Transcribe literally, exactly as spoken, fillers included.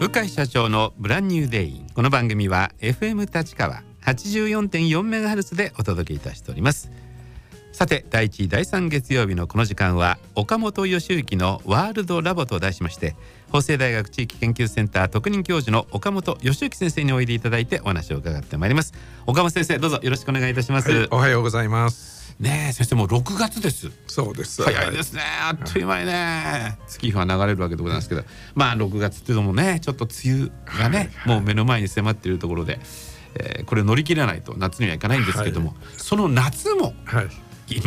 向井社長のブランニューデイ。この番組は エフエム 立川 はちじゅうよんてんよんメガヘルツ でお届けいたしております。さて、だいいちだいさん月曜日のこの時間は岡本義行のワールドラボと題しまして、法政大学地域研究センター特任教授の岡本義行先生においでいただいてお話を伺ってまいります。岡本先生、どうぞよろしくお願いいたします。 はい、おはようございますねえ先生、もうろくがつです。 そうです。 早いですね、あっという間にね、月日は流れるわけでございますけど、まあろくがつっていうのもね、ちょっと梅雨がね、はいはい、もう目の前に迫っているところで、えー、これ乗り切らないと夏にはいかないんですけども、はい、その夏も、はい、